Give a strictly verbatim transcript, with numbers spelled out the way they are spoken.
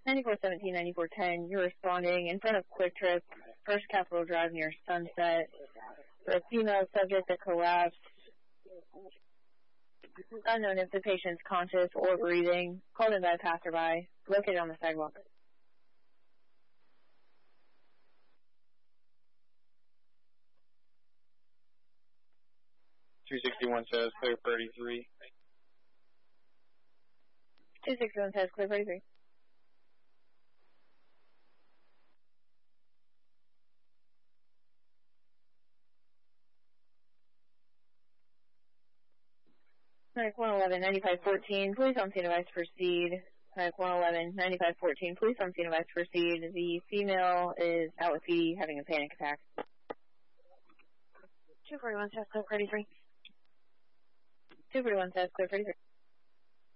ninety-four seventeen, ninety-four ten, you're responding in front of Quick Trip, First Capitol Drive near Sunset, for a female subject that collapsed. Unknown if the patient's conscious or breathing. Called in by a passerby. Located on the sidewalk. two sixty-one says clear thirty-three. two sixty-one says clear thirty-three. one eleven, ninety-five fourteen, police on scene advice to proceed. one eleven, ninety-five fourteen, police on scene advice to proceed. The female is out with P D having a panic attack. two forty-one says clear thirty-three. two forty-one says clear thirty-three.